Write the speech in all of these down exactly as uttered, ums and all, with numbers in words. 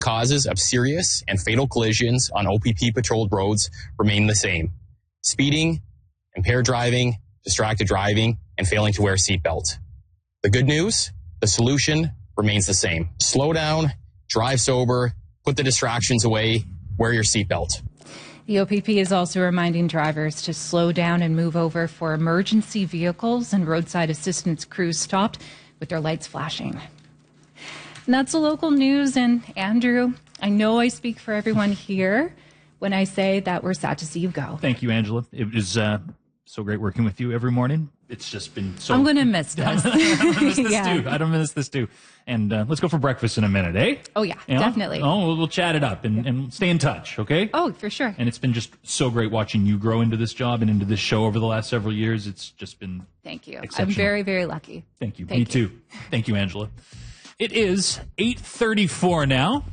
Causes of serious and fatal collisions on O P P-patrolled roads remain the same. Speeding, impaired driving, distracted driving, and failing to wear a seatbelt. The good news? The solution remains the same. Slow down, drive sober, put the distractions away, wear your seatbelt. The O P P is also reminding drivers to slow down and move over for emergency vehicles and roadside assistance crews stopped with their lights flashing. And that's the local news. And Andrew, I know I speak for everyone here when I say that we're sad to see you go. Thank you, Angela. It was uh, so great working with you every morning. It's just been so... I'm going to miss this. I'm going to miss this yeah. too. I don't miss this too. And uh, let's go for breakfast in a minute, eh? Oh, yeah, you know? definitely. Oh, we'll, we'll chat it up and, and stay in touch, okay? Oh, for sure. And it's been just so great watching you grow into this job and into this show over the last several years. It's just been Thank you. exceptional. I'm very, very lucky. Thank you. Thank Me you. too. Thank you, Angela. It is eight thirty-four now.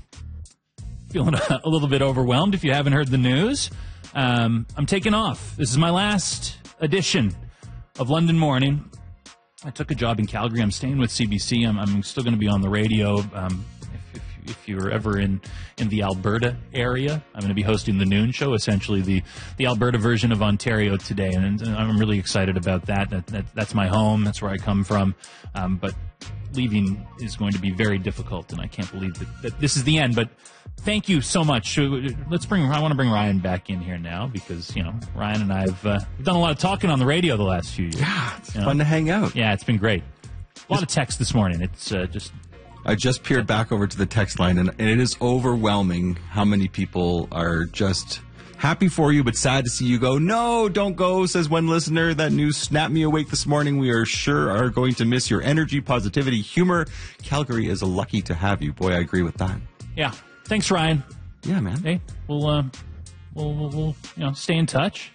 Feeling a, a little bit overwhelmed if you haven't heard the news. Um, I'm taking off. This is my last edition of London Morning. I took a job in Calgary. I'm staying with C B C. I'm, I'm still going to be on the radio. Um, if, if, if you're ever in, in the Alberta area, I'm going to be hosting the Noon Show, essentially the, the Alberta version of Ontario Today. And, and I'm really excited about that. That, that. That's my home. That's where I come from. Um, but leaving is going to be very difficult, and I can't believe that, that this is the end. But thank you so much. Let's bring. I want to bring Ryan back in here now because you know Ryan and I have uh, we've done a lot of talking on the radio the last few years. Yeah, it's you know? fun to hang out. Yeah, it's been great. A lot of text this morning. It's uh, just. I just peered back over to the text line, and, and it is overwhelming how many people are just happy for you, but sad to see you go. No, don't go, says one listener. That news snapped me awake this morning. We are sure are going to miss your energy, positivity, humor. Calgary is lucky to have you. Boy, I agree with that. Yeah. Thanks, Ryan. Yeah, man. Hey, we'll, uh, we'll, we'll, we'll, you know, stay in touch.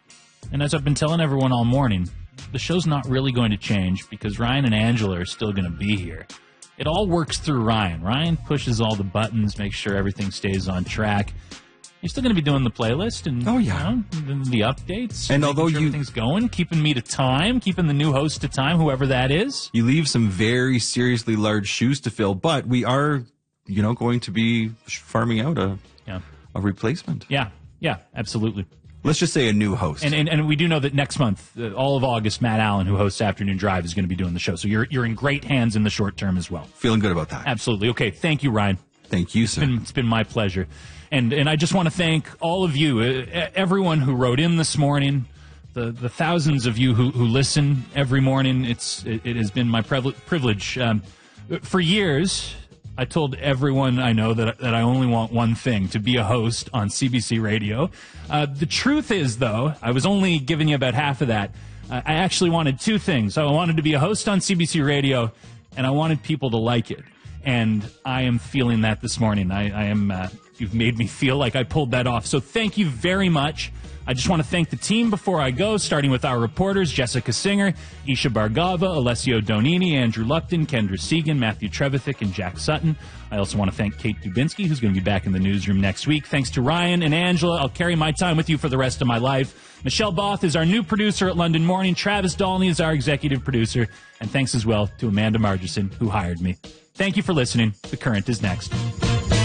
And as I've been telling everyone all morning, the show's not really going to change because Ryan and Angela are still going to be here. It all works through Ryan. Ryan pushes all the buttons, makes sure everything stays on track. You're still going to be doing the playlist and oh, yeah. you know, the, the updates. And although sure you, everything's going, keeping me to time, keeping the new host to time, whoever that is. You leave some very seriously large shoes to fill, but we are, you know, going to be farming out a yeah. a replacement. Yeah, yeah, absolutely. Let's just say a new host. And and, and we do know that next month, uh, all of August, Matt Allen, who hosts Afternoon Drive, is going to be doing the show. So you're you're in great hands in the short term as well. Feeling good about that. Absolutely. Okay, thank you, Ryan. Thank you, sir. It's been, it's been my pleasure. And and I just want to thank all of you, uh, everyone who wrote in this morning, the the thousands of you who, who listen every morning. It's It, it has been my privilege. Um, for years, I told everyone I know that, that I only want one thing, to be a host on C B C Radio. Uh, the truth is, though, I was only giving you about half of that. Uh, I actually wanted two things. I wanted to be a host on C B C Radio, and I wanted people to like it. And I am feeling that this morning. I, I am. Uh, you've made me feel like I pulled that off. So thank you very much. I just want to thank the team before I go, starting with our reporters, Jessica Singer, Isha Bargava, Alessio Donini, Andrew Lupton, Kendra Segan, Matthew Trevithick, and Jack Sutton. I also want to thank Kate Dubinsky, who's going to be back in the newsroom next week. Thanks to Ryan and Angela. I'll carry my time with you for the rest of my life. Michelle Both is our new producer at London Morning. Travis Dalney is our executive producer. And thanks as well to Amanda Margerson, who hired me. Thank you for listening. The Current is next.